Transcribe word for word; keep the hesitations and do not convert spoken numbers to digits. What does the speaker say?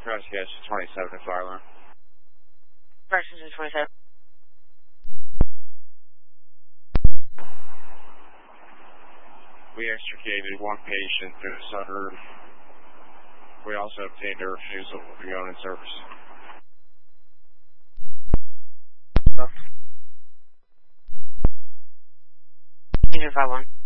Investigation twenty-seven to fire alarm. Investigation twenty-seven. We extricated one patient through the sunroof. We also obtained a refusal to go in service. Five one.